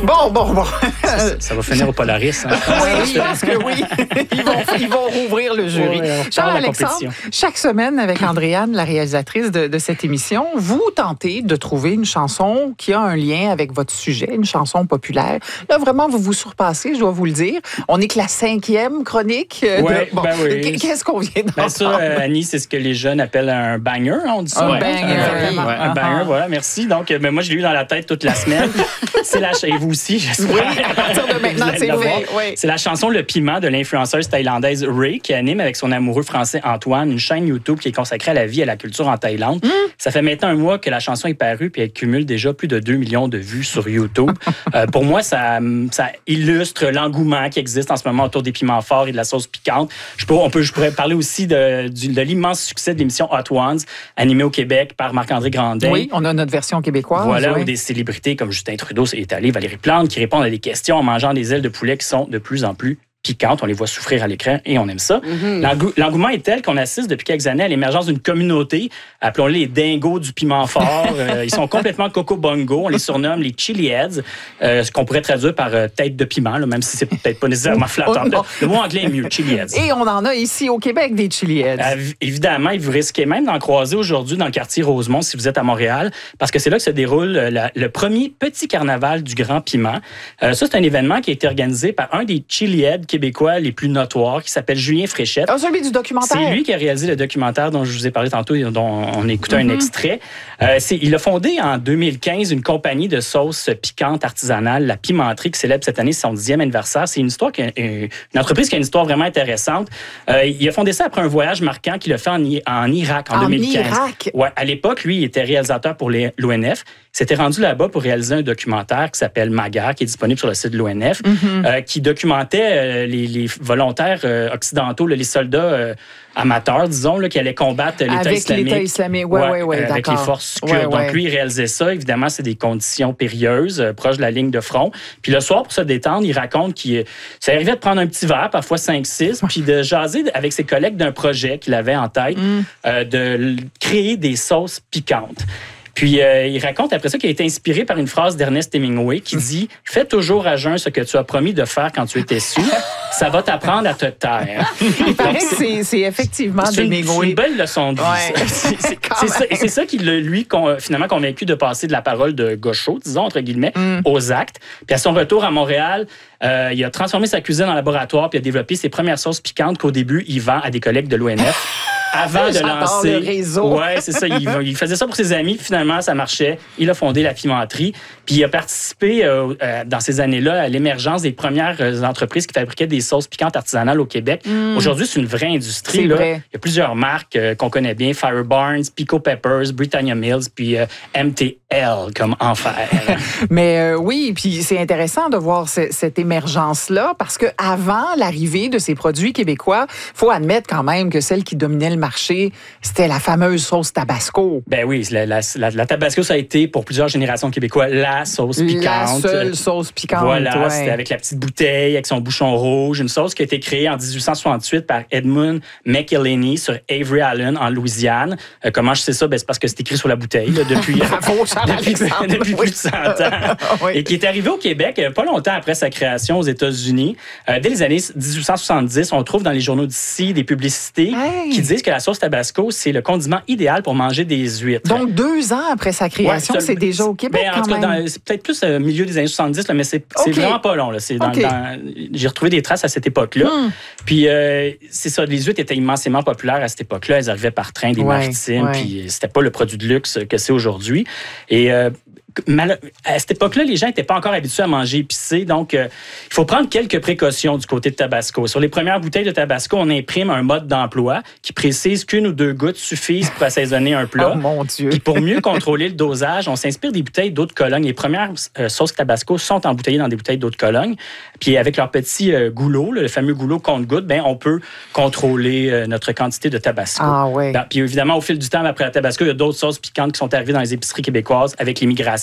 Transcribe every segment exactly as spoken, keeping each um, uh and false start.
Bon, bon, bon. Ça, ça va finir au Polaris. Hein. Oui, je pense que oui. Ils vont, ils vont rouvrir le jury. Ouais, Charles-Alexandre, chaque semaine, avec Andréane, la réalisatrice de, de cette émission, vous tentez de trouver une chanson qui a un lien avec votre sujet, une chanson populaire. Là, vraiment, vous vous surpassez, je dois vous le dire. On est que la cinquième chronique. Oui, de... bon, ben oui. Qu'est-ce qu'on vient d'entendre? Ben ça, euh, Annie, c'est ce que les jeunes appellent un banger, hein, on dit ça. Un ouais. banger, un, vraiment. ouais, un banger, voilà, merci. Donc, ben, moi, je l'ai eu dans la tête toute la semaine. C'est la et vous aussi, j'espère. Oui, à partir de maintenant, c'est vrai. Oui. C'est la chanson Le Piment de l'influenceuse thaïlandaise Ray qui anime avec son amoureux français Antoine une chaîne YouTube qui est consacrée à la vie et à la culture en Thaïlande. Mm. Ça fait maintenant un mois que la chanson est parue puis elle cumule déjà plus de deux millions de vues sur YouTube. euh, pour moi, ça, ça illustre l'engouement qui existe en ce moment autour des piments forts et de la sauce piquante. Je, peux, on peut, je pourrais parler aussi de, du, de l'immense succès de l'émission Hot Ones, animée au Québec par Marc-André Grandin. Oui, on a notre version québécoise. Voilà, oui. où des célébrités comme Justin Trudeau est allé, Valérie Plante, qui répondent à des questions en mangeant des ailes de poulet qui sont de plus en plus piquantes. On les voit souffrir à l'écran et on aime ça. Mm-hmm. L'engou- l'engouement est tel qu'on assiste depuis quelques années à l'émergence d'une communauté, appelons-les les dingos du piment fort. euh, ils sont complètement coco-bongo. On les surnomme les chili heads, euh, ce qu'on pourrait traduire par euh, tête de piment, là, même si c'est peut-être pas nécessairement flatteur. Oh, le mot anglais est mieux, chili heads. Et on en a ici au Québec des chili heads. Euh, évidemment, vous risquez même d'en croiser aujourd'hui dans le quartier Rosemont si vous êtes à Montréal, parce que c'est là que se déroule la, le premier petit carnaval du Grand Piment. Euh, ça, c'est un événement qui a été organisé par un des chili heads québécois les plus notoire qui s'appelle Julien Fréchette. Ah, celui du documentaire. C'est lui qui a réalisé le documentaire dont je vous ai parlé tantôt et dont on écoutait mm-hmm. un extrait. Euh, c'est, il a fondé en deux mille quinze une compagnie de sauces piquantes artisanales, la Pimenterie, qui célèbre cette année son dixième anniversaire. C'est une histoire qui a, une entreprise qui a une histoire vraiment intéressante. Euh, il a fondé ça après un voyage marquant qu'il a fait en, en Irak en, en deux mille quinze. Irak? Ouais, à l'époque, lui, il était réalisateur pour les, l'O N F. Il s'était rendu là-bas pour réaliser un documentaire qui s'appelle Magar, qui est disponible sur le site de l'O N F, mm-hmm. euh, qui documentait euh, les, les volontaires euh, occidentaux, là, les soldats euh, amateurs, disons, là, qui allaient combattre l'État avec islamique. L'État islamique, oui, ouais, oui, oui, avec d'accord. les forces kurdes. Ouais, Donc, ouais. lui, il réalisait ça. Évidemment, c'est des conditions périlleuses, euh, proches de la ligne de front. Puis le soir, pour se détendre, il raconte qu'il ça arrivait de prendre un petit verre, parfois cinq six, puis de jaser avec ses collègues d'un projet qu'il avait en tête, mm. euh, de créer des sauces piquantes. Puis, euh, il raconte après ça qu'il a été inspiré par une phrase d'Ernest Hemingway qui dit « Fais toujours à jeun ce que tu as promis de faire quand tu étais sous. Ça va t'apprendre à te taire. » Il paraît que c'est, c'est effectivement c'est une, d'Hemingway. C'est une belle leçon de vie. Ouais. C'est, c'est, c'est, ça, et c'est ça qui l'a, lui, con, finalement convaincu de passer de la parole de gaucho, disons, entre guillemets, mm. aux actes. Puis à son retour à Montréal, euh, il a transformé sa cuisine en laboratoire puis a développé ses premières sauces piquantes qu'au début, il vend à des collègues de l'O N F. Avant de lancer. Le réseau. Ouais, c'est ça. Il, il faisait ça pour ses amis. Finalement, ça marchait. Il a fondé la Pimenterie. Puis il a participé euh, euh, dans ces années-là à l'émergence des premières entreprises qui fabriquaient des sauces piquantes artisanales au Québec. Mm. Aujourd'hui, c'est une vraie industrie. C'est là. vrai. Il y a plusieurs marques euh, qu'on connaît bien. Fire Barnes, Pico Peppers, Britannia Mills, puis euh, M T L comme enfer. Mais euh, oui, puis c'est intéressant de voir ce, cette émergence-là parce que avant l'arrivée de ces produits québécois, faut admettre quand même que celle qui dominait le marché, c'était la fameuse sauce Tabasco. Ben oui, la, la, la, la Tabasco, ça a été pour plusieurs générations de Québécois la sauce piquante. La seule sauce piquante. Voilà, ouais. C'était avec la petite bouteille, avec son bouchon rouge. Une sauce qui a été créée en dix-huit cent soixante-huit par Edmund McElhaney sur Avery Island, en Louisiane. Euh, comment je sais ça? Ben, c'est parce que c'est écrit sur la bouteille là, depuis, Bravo, depuis, depuis plus de cent ans. Oui. Et qui est arrivé au Québec pas longtemps après sa création aux États-Unis. Euh, dès les années dix-huit cent soixante-dix, on trouve dans les journaux d'ici des publicités hey. qui disent que la sauce Tabasco, c'est le condiment idéal pour manger des huîtres. Donc, deux ans après sa création, ouais, c'est déjà au Québec, ben, en quand tout cas, même. Dans, c'est peut-être plus au milieu des années soixante-dix, là, mais c'est, okay. c'est vraiment pas long. Là. C'est dans, okay. dans, j'ai retrouvé des traces à cette époque-là. Hmm. Puis, euh, c'est ça, les huîtres étaient immensément populaires à cette époque-là. Elles arrivaient par train des ouais, maritimes, ouais. puis c'était pas le produit de luxe que c'est aujourd'hui. Et... Euh, Mal... à cette époque-là, les gens n'étaient pas encore habitués à manger épicé, donc euh, il faut prendre quelques précautions du côté de Tabasco. Sur les premières bouteilles de Tabasco, on imprime un mode d'emploi qui précise qu'une ou deux gouttes suffisent pour assaisonner un plat. Oh mon Dieu! Puis pour mieux contrôler le dosage, on s'inspire des bouteilles d'eau de Cologne. Les premières euh, sauces Tabasco sont embouteillées dans des bouteilles d'eau de Cologne. Puis avec leur petit euh, goulot, là, le fameux goulot compte-gouttes, ben, on peut contrôler euh, notre quantité de Tabasco. Ah ouais. Puis évidemment, au fil du temps, après la Tabasco, il y a d'autres sauces piquantes qui sont arrivées dans les épiceries québécoises avec l'immigration.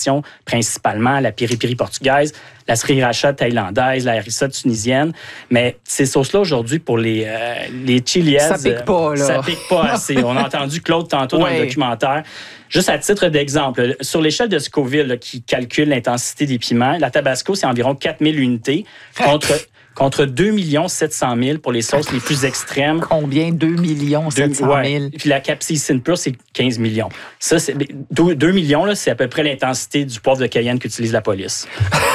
fermentation, principalement la piri-piri portugaise, la sriracha thaïlandaise, la harissa tunisienne. Mais ces sauces-là, aujourd'hui, pour les, euh, les chili heads... Ça pique pas, là. Ça pique pas assez. On a entendu Claude tantôt ouais. dans le documentaire. Juste à titre d'exemple, sur l'échelle de Scoville, là, qui calcule l'intensité des piments, la Tabasco, c'est environ quatre mille unités contre... contre deux millions sept cent mille pour les sauces les plus extrêmes. Combien? deux millions sept cent mille. Ouais. Puis la capsaïcine pure, c'est quinze millions. Ça, c'est, deux millions, là, c'est à peu près l'intensité du poivre de Cayenne qu'utilise la police.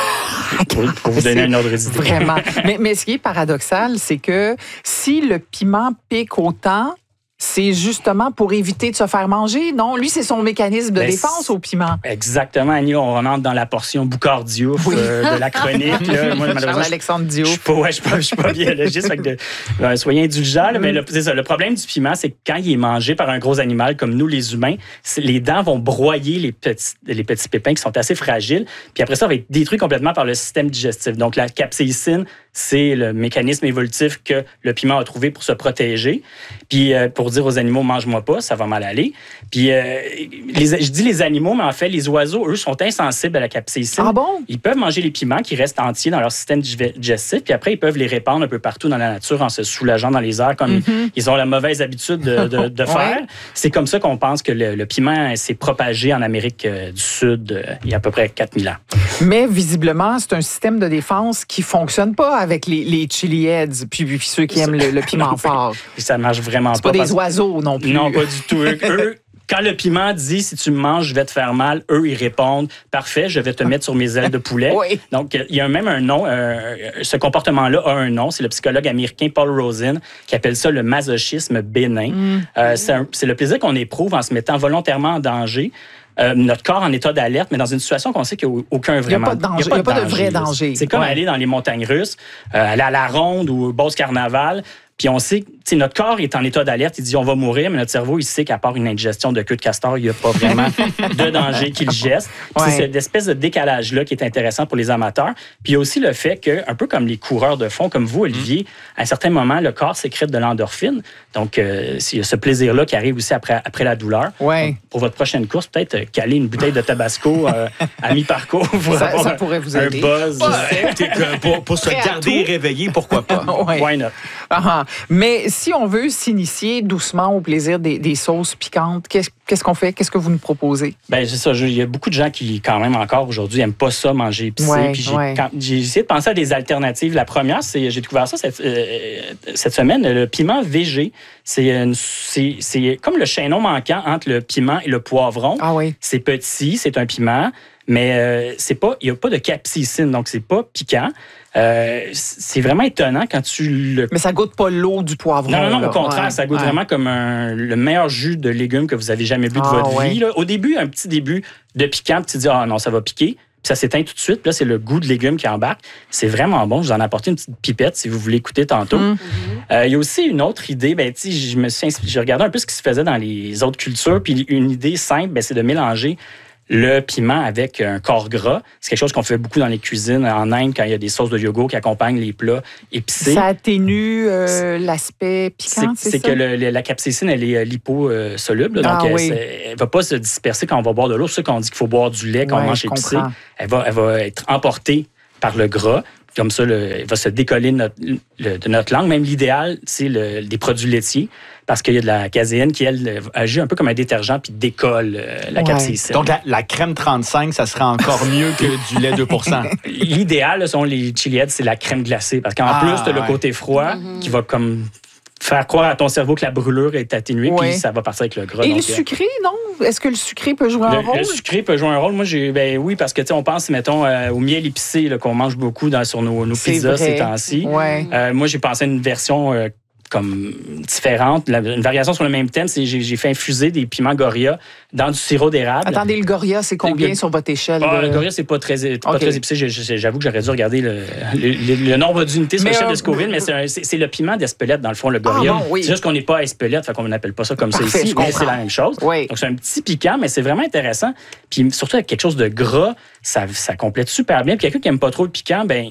pour, pour vous donner un ordre d'idée. Vraiment. mais, mais ce qui est paradoxal, c'est que si le piment pique autant, c'est justement pour éviter de se faire manger, non? Lui, c'est son mécanisme de ben, défense au piment. Exactement, Annie. On rentre dans la portion Boucard-Diouf oui. euh, de la chronique. Là. Moi, Charles-Alexandre Diouf. Je ne ouais, suis, suis pas biologiste, fait que de, euh, soyez indulgents. Mm. Mais le, c'est ça, le problème du piment, c'est que quand il est mangé par un gros animal comme nous, les humains, les dents vont broyer les petits, les petits pépins qui sont assez fragiles. Puis après ça, ça va être détruit complètement par le système digestif. Donc, la capsaïcine, c'est le mécanisme évolutif que le piment a trouvé pour se protéger. Puis euh, pour dire aux animaux, mange-moi pas, ça va mal aller. Puis euh, les, je dis les animaux, mais en fait, les oiseaux, eux, sont insensibles à la capsaïcine. Ah bon? Ils peuvent manger les piments qui restent entiers dans leur système digestif, puis après, ils peuvent les répandre un peu partout dans la nature en se soulageant dans les airs, comme mm-hmm. ils ont la mauvaise habitude de, de, de faire. Ouais. C'est comme ça qu'on pense que le, le piment s'est propagé en Amérique euh, du Sud euh, il y a à peu près quatre mille ans. Mais visiblement, c'est un système de défense qui ne fonctionne pas avec les, les chili heads, puis, puis ceux qui aiment le, le piment fort. Puis ça marche vraiment c'est pas. C'est pas des oiseaux non plus. Non, pas du tout. Eux, eux quand le piment dit « si tu me manges, je vais te faire mal », eux, ils répondent « parfait, je vais te mettre sur mes ailes de poulet oui. ». Donc, il y a même un nom. Euh, ce comportement-là a un nom. C'est le psychologue américain Paul Rosen qui appelle ça le masochisme bénin. Mm. Euh, c'est, un, c'est le plaisir qu'on éprouve en se mettant volontairement en danger. Euh, notre corps en état d'alerte, mais dans une situation qu'on sait qu'il n'y a aucun vraiment. Il n'y a pas de, danger, il y a pas de, il y a pas de vrai danger. C'est comme ouais. aller dans les montagnes russes, euh, aller à la ronde ou au Beauce Carnaval. Puis on sait que notre corps est en état d'alerte. Il dit on va mourir, mais notre cerveau, il sait qu'à part une indigestion de queue de castor, il n'y a pas vraiment de danger qui le geste. Ouais. C'est cette espèce de décalage-là qui est intéressant pour les amateurs. Puis il y a aussi le fait que, un peu comme les coureurs de fond, comme vous, Olivier, à certains moments, le corps sécrète de l'endorphine. Donc, euh, il y a ce plaisir-là qui arrive aussi après, après la douleur. Ouais. Donc, pour votre prochaine course, peut-être euh, caler une bouteille de Tabasco euh, à mi-parcours. Pour ça, avoir ça un, pourrait vous un aider. buzz. Ouais. pour, pour se garder réveillé, pourquoi pas? Ouais. Why not? Uh-huh. Mais si on veut s'initier doucement au plaisir des, des sauces piquantes, qu'est-ce, qu'est-ce qu'on fait? Qu'est-ce que vous nous proposez? Bien, c'est ça. Il y a beaucoup de gens qui, quand même, encore aujourd'hui, n'aiment pas ça, manger épicé. Ouais, Puis j'ai, ouais. quand, j'ai essayé de penser à des alternatives. La première, c'est, j'ai découvert ça cette, euh, cette semaine, le piment V G. C'est, une, c'est, c'est comme le chaînon manquant entre le piment et le poivron. Ah oui. C'est petit, c'est un piment, mais euh, c'est pas, il n'y a pas de capsaïcine, donc c'est pas piquant. Euh, c'est vraiment étonnant quand tu le... Mais ça goûte pas l'eau du poivron. Non, non, non, là. au contraire, ouais, ça goûte ouais. vraiment comme un, le meilleur jus de légumes que vous avez jamais bu de ah, votre ouais. vie. Là. Au début, un petit début de piquant, puis tu te dis « Ah non, ça va piquer ». Puis ça s'éteint tout de suite. Puis là, c'est le goût de légumes qui embarque. C'est vraiment bon. Je vous en ai apporté une petite pipette si vous voulez écouter tantôt. Mm-hmm. Euh, il y a aussi une autre idée. Ben, je me suis inspi- j'ai regardé un peu ce qui se faisait dans les autres cultures. Puis une idée simple, ben, c'est de mélanger le piment avec un corps gras. C'est quelque chose qu'on fait beaucoup dans les cuisines en Inde quand il y a des sauces de yogourt qui accompagnent les plats épicés. Ça atténue euh, l'aspect piquant, c'est, c'est, c'est ça? que le, le, la capsaïcine, elle est liposoluble. Ah, donc, oui. elle ne va pas se disperser quand on va boire de l'eau. C'est ça qu'on dit qu'il faut boire du lait quand ouais, on mange épicé. Elle va, elle va être emportée par le gras. Comme ça, le, elle va se décoller de notre, le, de notre langue. Même l'idéal, c'est le, des produits laitiers. Parce qu'il y a de la caséine qui, elle, agit un peu comme un détergent puis décolle euh, la ouais. capsaïcine. Donc, la, la crème trente-cinq, ça serait encore mieux que du lait deux pour cent. L'idéal, sont les chili heads, c'est la crème glacée. Parce qu'en ah, plus, tu as ouais. le côté froid mm-hmm. qui va comme faire croire à ton cerveau que la brûlure est atténuée ouais. puis ça va partir avec le gras. Et donc, le sucré, non? Est-ce que le sucré peut jouer un le, rôle? Le sucré peut jouer un rôle. Moi, j'ai, ben oui, parce que, tu sais, on pense, mettons, euh, au miel épicé là, qu'on mange beaucoup dans, sur nos, nos pizzas ces temps-ci. Ouais. Euh, moi, j'ai pensé à une version... Euh, comme différente. La, une variation sur le même thème, c'est j'ai, j'ai fait infuser des piments Goria dans du sirop d'érable. Attendez, le Goria, c'est combien le, sur votre échelle? Ah, de... Le Goria, c'est pas très, pas okay. très épicé. J'avoue que j'aurais dû regarder le, le, le, le nombre d'unités sur l'échelle euh, de Scoville, mais c'est, un, c'est, c'est le piment d'Espelette, dans le fond, le Goria. Ah, bon, oui. C'est juste qu'on n'est pas à Espelette, fait qu'on n'appelle pas ça comme Parfait, ça ici, mais c'est la même chose. Oui. Donc, c'est un petit piquant, mais c'est vraiment intéressant. Puis surtout, avec quelque chose de gras, ça, ça complète super bien. Puis quelqu'un qui n'aime pas trop le piquant, ben il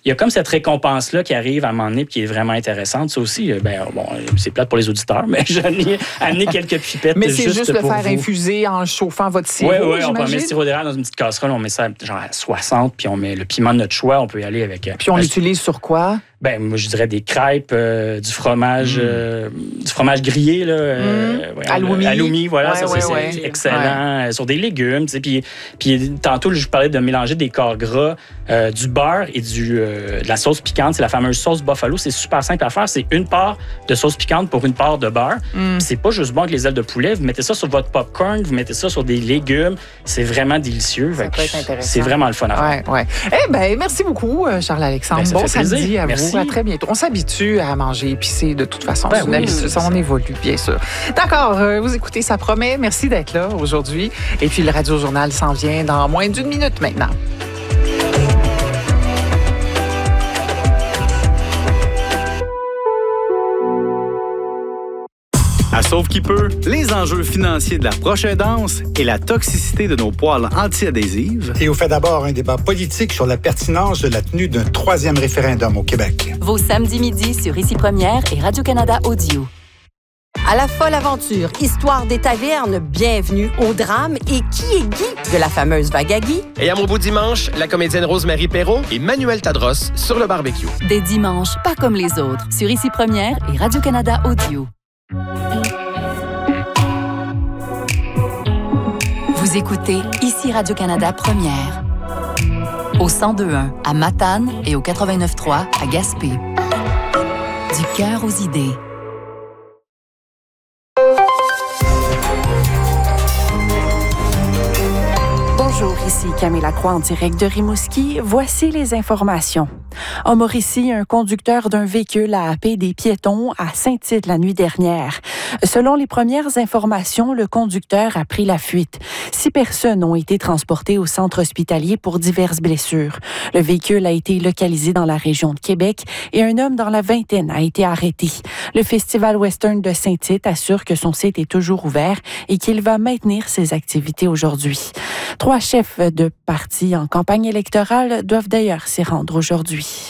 il y a comme cette récompense-là qui arrive à un moment donné puis qui est vraiment intéressante. Ça aussi, ben, bon, c'est plate pour les auditeurs, mais j'en ai amené quelques pipettes. Mais c'est juste, juste le faire vous. infuser en chauffant votre sirop, Oui, oui, j'imagine? on peut mettre le sirop d'érable dans une petite casserole, on met ça genre à soixante, puis on met le piment de notre choix, on peut y aller avec... Puis on l'utilise sur quoi? Ben, moi, je dirais des crêpes, euh, du fromage, mm. euh, du fromage grillé, là. Euh, mm. ouais, Aloumi. Aloumi, voilà, ouais, ça, ouais, c'est, ouais. c'est excellent. Ouais. Sur des légumes, tu sais. Puis, puis tantôt, je parlais de mélanger des corps gras, euh, du beurre et du, euh, de la sauce piquante. C'est la fameuse sauce buffalo. C'est super simple à faire. C'est une part de sauce piquante pour une part de beurre. Mm. Puis c'est pas juste bon avec les ailes de poulet. Vous mettez ça sur votre popcorn, vous mettez ça sur des légumes. C'est vraiment délicieux. Ça peut être intéressant. C'est vraiment le fun à faire. Ouais, ouais. Eh bien, merci beaucoup, Charles-Alexandre. Ben, bon samedi plaisir. à merci. vous. À très bientôt. On s'habitue à manger épicé de toute façon. Ben c'est une oui, habitude. On évolue, bien sûr. D'accord. Euh, vous écoutez Ça promet. Merci d'être là aujourd'hui. Et puis, le Radio-Journal s'en vient dans moins d'une minute maintenant. À Sauve qui peut, les enjeux financiers de la prochaine danse et la toxicité de nos poêles anti-adhésives. Et on fait d'abord un débat politique sur la pertinence de la tenue d'un troisième référendum au Québec. Vos samedis midi sur Ici Première et Radio-Canada Audio. À la folle aventure, histoire des tavernes, bienvenue au drame et qui est Guy de la fameuse vague à Guy. Et à mon beau dimanche, la comédienne Rosemary Perrault et Manuel Tadros sur le barbecue. Des dimanches pas comme les autres sur Ici Première et Radio-Canada Audio. Vous écoutez Ici Radio-Canada Première. Au cent deux point un à Matane et au quatre-vingt-neuf point trois à Gaspé. Du cœur aux idées. Bonjour, ici Camille Lacroix en direct de Rimouski. Voici les informations. En Mauricie, un conducteur d'un véhicule a happé des piétons à Saint-Tite la nuit dernière. Selon les premières informations, le conducteur a pris la fuite. Six personnes ont été transportées au centre hospitalier pour diverses blessures. Le véhicule a été localisé dans la région de Québec et un homme dans la vingtaine a été arrêté. Le Festival Western de Saint-Tite assure que son site est toujours ouvert et qu'il va maintenir ses activités aujourd'hui. Trois chefs de partis en campagne électorale doivent d'ailleurs s'y rendre aujourd'hui.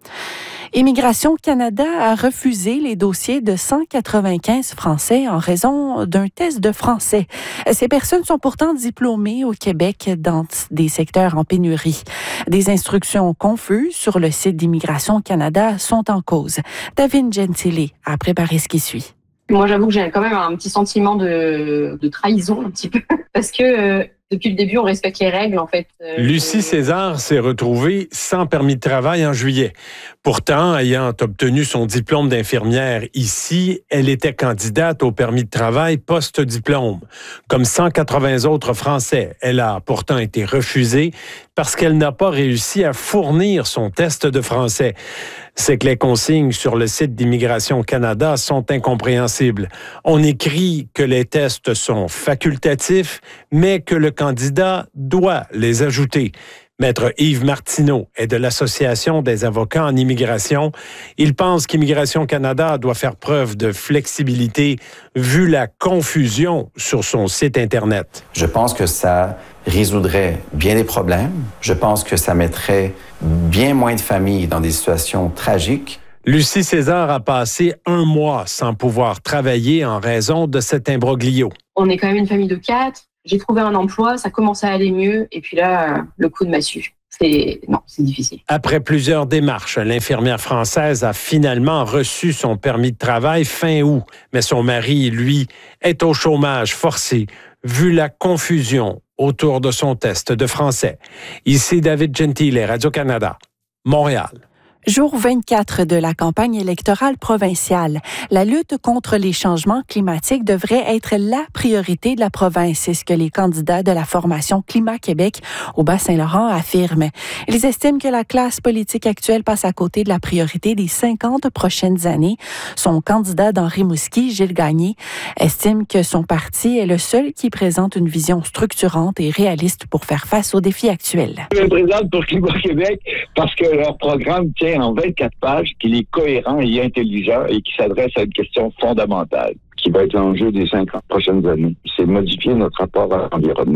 Immigration Canada a refusé les dossiers de cent quatre-vingt-quinze Français en raison d'un test de français. Ces personnes sont pourtant diplômées au Québec dans des secteurs en pénurie. Des instructions confuses sur le site d'Immigration Canada sont en cause. David Gentile a préparé ce qui suit. Moi, j'avoue que j'ai quand même un petit sentiment de, de trahison, un petit peu, parce que euh, depuis le début, on respecte les règles, en fait. Euh, Lucie César s'est retrouvée sans permis de travail en juillet. Pourtant, ayant obtenu son diplôme d'infirmière ici, elle était candidate au permis de travail post-diplôme. Comme cent quatre-vingts autres Français, elle a pourtant été refusée parce qu'elle n'a pas réussi à fournir son test de français. C'est que les consignes sur le site d'Immigration Canada sont incompréhensibles. On écrit que les tests sont facultatifs, mais que le candidat doit les ajouter. Maître Yves Martineau est de l'Association des avocats en immigration. Il pense qu'Immigration Canada doit faire preuve de flexibilité vu la confusion sur son site Internet. Je pense que ça résoudrait bien des problèmes. Je pense que ça mettrait bien moins de familles dans des situations tragiques. Lucie César a passé un mois sans pouvoir travailler en raison de cet imbroglio. On est quand même une famille de quatre. J'ai trouvé un emploi, ça commence à aller mieux. Et puis là, le coup de massue. C'est... Non, c'est difficile. Après plusieurs démarches, l'infirmière française a finalement reçu son permis de travail fin août. Mais son mari, lui, est au chômage forcé, vu la confusion autour de son test de français. Ici David Gentile, Radio-Canada, Montréal. Jour vingt-quatre de la campagne électorale provinciale. La lutte contre les changements climatiques devrait être la priorité de la province. C'est ce que les candidats de la formation Climat Québec au Bas-Saint-Laurent affirment. Ils estiment que la classe politique actuelle passe à côté de la priorité des cinquante prochaines années. Son candidat dans Rimouski, Gilles Gagné, estime que son parti est le seul qui présente une vision structurante et réaliste pour faire face aux défis actuels. Je me présente pour Climat Québec parce que leur programme tient en vingt-quatre pages, qu'il est cohérent et intelligent et qui s'adresse à une question fondamentale, qui va être l'enjeu des cinquante prochaines années. C'est modifier notre rapport à l'environnement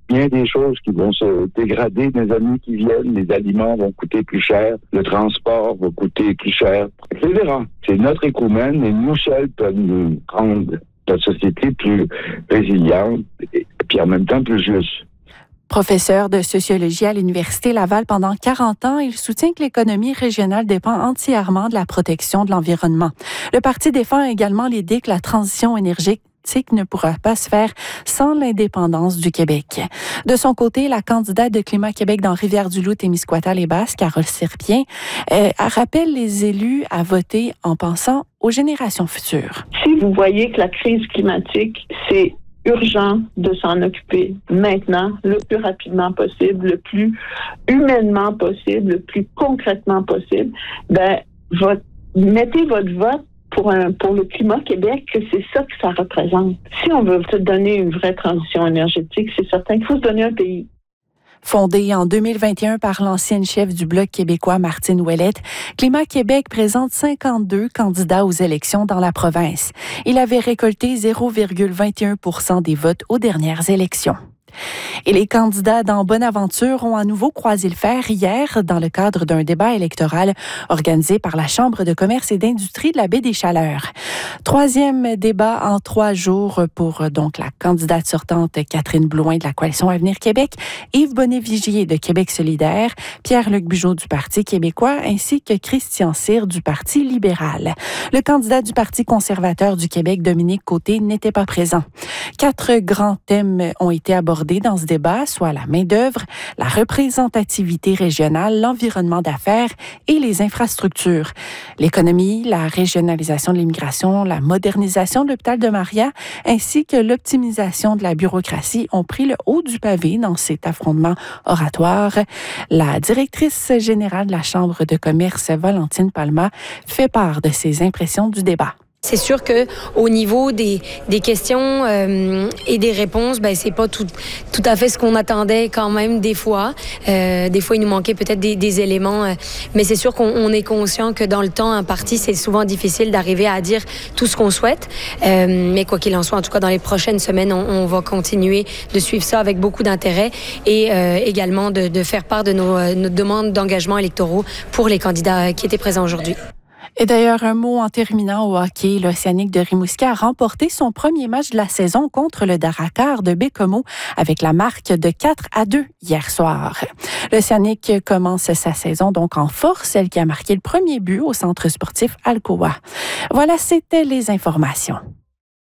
bien des choses qui vont se dégrader dans les années qui viennent. Les aliments vont coûter plus cher, le transport va coûter plus cher, et cetera. C'est notre écoumène et nous seuls peuvent nous rendre notre société plus résiliente et puis en même temps plus juste. Professeur de sociologie à l'Université Laval pendant quarante ans, il soutient que l'économie régionale dépend entièrement de la protection de l'environnement. Le parti défend également l'idée que la transition énergétique ne pourra pas se faire sans l'indépendance du Québec. De son côté, la candidate de Climat Québec dans Rivière-du-Loup, Témiscouata-les-Basses, Carole Sirpien, euh, rappelle les élus à voter en pensant aux générations futures. Si vous voyez que la crise climatique, c'est urgent de s'en occuper maintenant, le plus rapidement possible, le plus humainement possible, le plus concrètement possible, ben, votre, mettez votre vote pour, un, pour le Climat Québec, que c'est ça que ça représente. Si on veut se donner une vraie transition énergétique, c'est certain qu'il faut se donner un pays. Fondé en deux mille vingt et un par l'ancienne chef du Bloc québécois, Martine Ouellette, Climat Québec présente cinquante-deux candidats aux élections dans la province. Il avait récolté zéro virgule vingt et un pour cent des votes aux dernières élections. Et les candidats dans Bonaventure ont à nouveau croisé le fer hier dans le cadre d'un débat électoral organisé par la Chambre de commerce et d'industrie de la Baie des Chaleurs. Troisième débat en trois jours pour donc la candidate sortante Catherine Blouin de la Coalition Avenir Québec, Yves Bonnet-Vigier de Québec solidaire, Pierre-Luc Bugeaud du Parti québécois ainsi que Christian Cyr du Parti libéral. Le candidat du Parti conservateur du Québec, Dominique Côté, n'était pas présent. Quatre grands thèmes ont été abordés dans ce débat, soit la main-d'œuvre, la représentativité régionale, l'environnement d'affaires et les infrastructures. L'économie, la régionalisation de l'immigration, la modernisation de l'hôpital de Maria, ainsi que l'optimisation de la bureaucratie ont pris le haut du pavé dans cet affrontement oratoire. La directrice générale de la Chambre de commerce, Valentine Palma, fait part de ses impressions du débat. C'est sûr que au niveau des, des questions euh, et des réponses, ben c'est pas tout, tout à fait ce qu'on attendait quand même des fois. Euh, des fois, il nous manquait peut-être des, des éléments, euh, mais c'est sûr qu'on on est conscient que dans le temps imparti, c'est souvent difficile d'arriver à dire tout ce qu'on souhaite. Euh, mais quoi qu'il en soit, en tout cas, dans les prochaines semaines, on, on va continuer de suivre ça avec beaucoup d'intérêt et euh, également de, de faire part de nos, nos demandes d'engagement électoraux pour les candidats qui étaient présents aujourd'hui. Et d'ailleurs, un mot en terminant au hockey, l'Océanic de Rimouski a remporté son premier match de la saison contre le Drakkar de Bécomo avec la marque de quatre à deux hier soir. L'Océanic commence sa saison donc en force, celle qui a marqué le premier but au centre sportif Alcoa. Voilà, c'était les informations.